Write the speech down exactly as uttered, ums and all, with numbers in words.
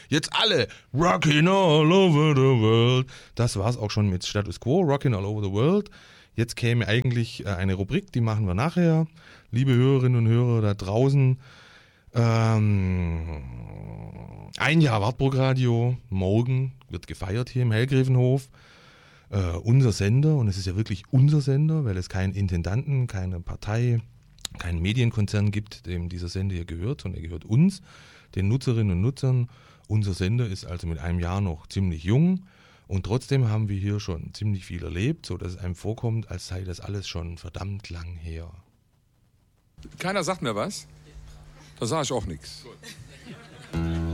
Jetzt alle Rockin' all over the world. Das war's auch schon mit Status Quo, Rockin' all over the world. Jetzt käme eigentlich eine Rubrik, die machen wir nachher. Liebe Hörerinnen und Hörer da draußen, ähm, ein Jahr Wartburg Radio, morgen wird gefeiert hier im Hellgräfenhof. Äh, unser Sender, und es ist ja wirklich unser Sender, weil es keinen Intendanten, keine Partei, keinen Medienkonzern gibt, dem dieser Sender hier gehört, sondern er gehört uns, den Nutzerinnen und Nutzern. Unser Sender ist also mit einem Jahr noch ziemlich jung. Und trotzdem haben wir hier schon ziemlich viel erlebt, sodass es einem vorkommt, als sei das alles schon verdammt lang her. Keiner sagt mir was? Da sage ich auch nichts.